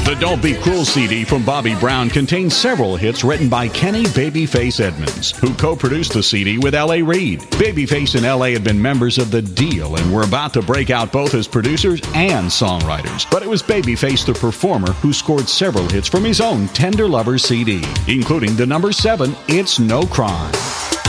The Don't Be Cruel CD from Bobby Brown contains several hits written by Kenny Babyface Edmonds, who co-produced the CD with L.A. Reid. Babyface and L.A. had been members of The Deal and were about to break out both as producers and songwriters. But it was Babyface the performer who scored several hits from his own Tender Lovers CD, including the number 7, It's No Crime.